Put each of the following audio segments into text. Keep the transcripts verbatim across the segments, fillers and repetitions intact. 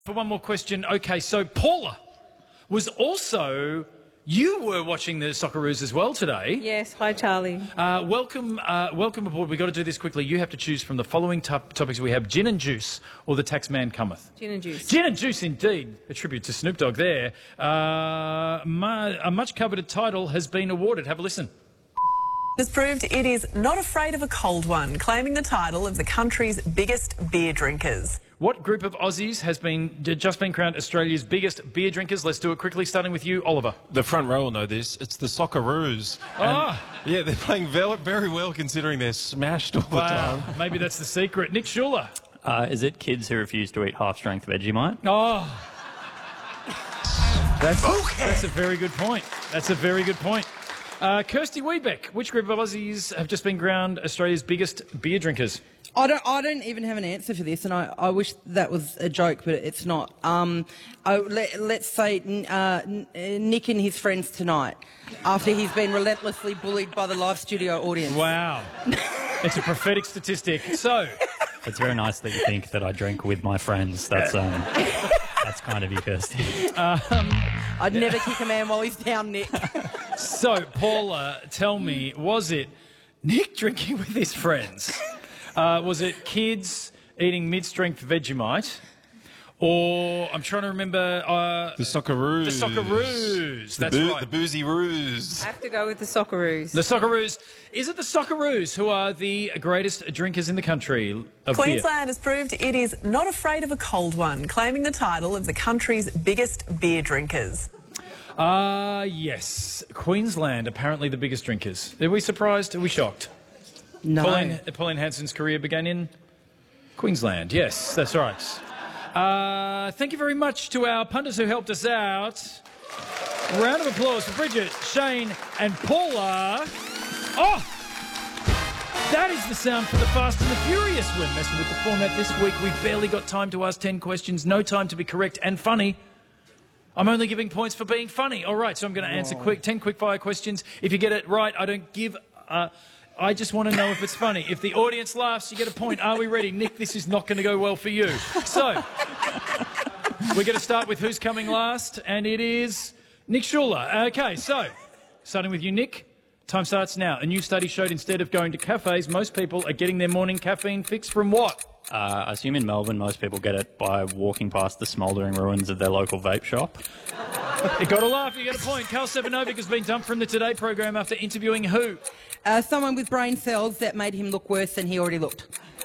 For one more question, okay, so Paula was also, you were watching the Socceroos as well today. Yes, hi Charlie. Uh, welcome uh, welcome aboard. We've got to do this quickly. You have to choose from the following top topics we have: gin and juice or the tax man cometh. Gin and juice. Gin and juice, indeed. A tribute to Snoop Dogg there. Uh, mu- a much-coveted title has been awarded. Have a listen. Has proved it is not afraid of a cold one, claiming the title of the country's biggest beer drinkers. What group of Aussies has been just been crowned Australia's biggest beer drinkers? Let's do it quickly, starting with you, Oliver. The front row will know this. It's the Socceroos. Ah. And, yeah, they're playing very, very well considering they're smashed all the Wow, time. maybe that's the secret. Nick Schuler. Uh, is it kids who refuse to eat half-strength Vegemite? Oh, that's, that's a very good point. That's a very good point. Uh, Kirsty Weebeck, which group of Aussies have just been crowned Australia's biggest beer drinkers? I don't. I don't even have an answer for this, and I, I wish that was a joke, but it's not. Um, oh, let, let's say uh, Nick and his friends tonight, after he's been relentlessly bullied by the live studio audience. Wow, it's a prophetic statistic. So, It's very nice that you think that I drink with my friends. That's um, that's kind of you, Kirsty. um, I'd never kick a man while he's down, Nick. so Paula, tell me, was it Nick drinking with his friends? Uh, was it kids eating mid-strength Vegemite? Or, I'm trying to remember... Uh, The Socceroos. The Socceroos, The that's boo- right. The boozy roos. I have to go with the Socceroos. The Socceroos. Is it the Socceroos who are the greatest drinkers in the country of beer? Queensland has proved it is not afraid of a cold one, claiming the title of the country's biggest beer drinkers. Ah, uh, yes. Queensland, apparently the biggest drinkers. Are we surprised? Are we shocked? No. Pauline, Pauline Hanson's career began in Queensland. Yes, that's right. Uh, thank you very much to our punters who helped us out. Round of applause for Bridget, Shane and Paula. Oh! That is the sound for the Fast and the Furious. We're messing with the format this week. We've barely got time to ask ten questions, no time to be correct and funny. I'm only giving points for being funny. All right, so I'm going to answer quick ten quick-fire questions. If you get it right, I don't give... Uh, I just want to know if it's funny. If the audience laughs, you get a point. Are we ready? Nick, this is not going to go well for you. So, we're going to start with who's coming last, and it is Nick Schuler. Okay, so, starting with you, Nick. Time starts now. A new study showed instead of going to cafes, most people are getting their morning caffeine fix from what? Uh, I assume in Melbourne most people get it by walking past the smouldering ruins of their local vape shop. You got a laugh, you get a point. Carl Stefanovic has been dumped from the Today program after interviewing who? Uh, someone with brain cells that made him look worse than he already looked.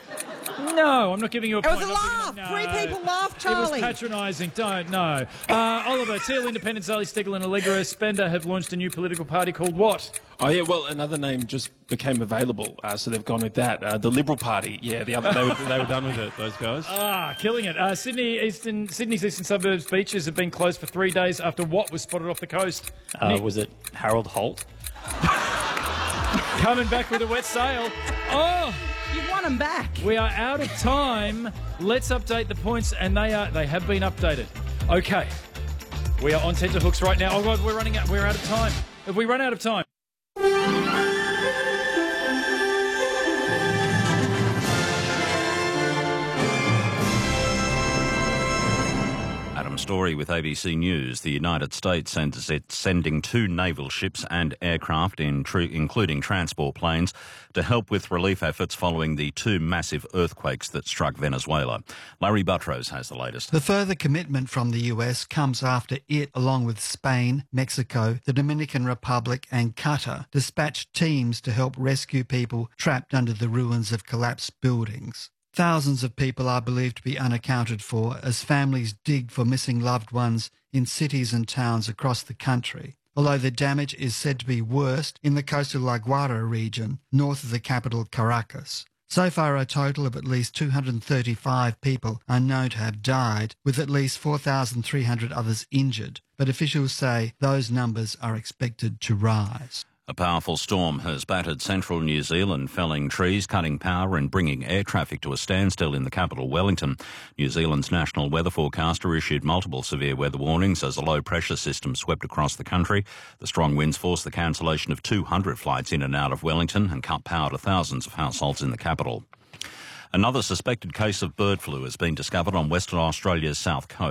No, I'm not giving you a It point. was a I'm laugh. giving- Three no. people laughed, It was Charlie. patronising. Don't, no. Uh, Oliver, Teal Independent, Sally Stegel and Allegra Spender have launched a new political party called what? Oh, yeah, well, another name just became available, uh, so they've gone with that. Uh, the Liberal Party. Yeah, the other, they, were, they were done with it, those guys. Ah, killing it. Uh, Sydney Eastern, Sydney's eastern suburbs beaches have been closed for three days after what was spotted off the coast? Uh, Nick, was it Harold Holt? coming back with a wet sail. Oh! You've won them back. We are out of time. Let's update the points, and they are they have been updated. Okay, we are on tenterhooks right now. Oh God, we're running out. We're out of time. Have we run out of time? Adam Story with A B C News. The United States sends it sending two naval ships and aircraft, in tr- including transport planes, to help with relief efforts following the two massive earthquakes that struck Venezuela. Larry Buttrose has the latest. The further commitment from the U S comes after it, along with Spain, Mexico, the Dominican Republic and Qatar, dispatched teams to help rescue people trapped under the ruins of collapsed buildings. Thousands of people are believed to be unaccounted for as families dig for missing loved ones in cities and towns across the country, although the damage is said to be worst in the coastal La Guaira region, north of the capital Caracas. So far, a total of at least two hundred thirty-five people are known to have died, with at least four thousand three hundred others injured, but officials say those numbers are expected to rise. A powerful storm has battered central New Zealand, felling trees, cutting power and bringing air traffic to a standstill in the capital, Wellington. New Zealand's national weather forecaster issued multiple severe weather warnings as a low-pressure system swept across the country. The strong winds forced the cancellation of two hundred flights in and out of Wellington and cut power to thousands of households in the capital. Another suspected case of bird flu has been discovered on Western Australia's south coast.